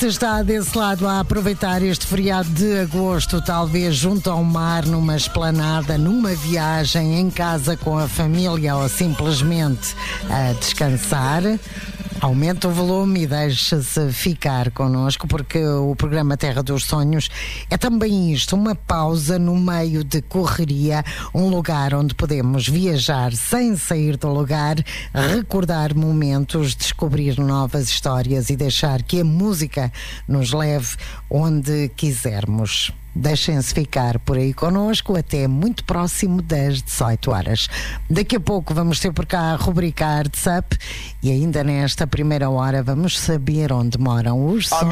se está desse lado a aproveitar este feriado de agosto, talvez junto ao mar, numa esplanada, numa viagem, em casa com a família ou simplesmente a descansar, aumente o volume e deixe-se ficar connosco, porque o programa Terra dos Sonhos é também isto, uma pausa no meio de correria, um lugar onde podemos viajar sem sair do lugar, recordar momentos, descobrir novas histórias e deixar que a música nos leve onde quisermos. Deixem-se ficar por aí connosco até muito próximo das 18 horas. Daqui a pouco vamos ter por cá a rubrica Arts Up e ainda nesta primeira hora vamos saber onde moram os sonhos.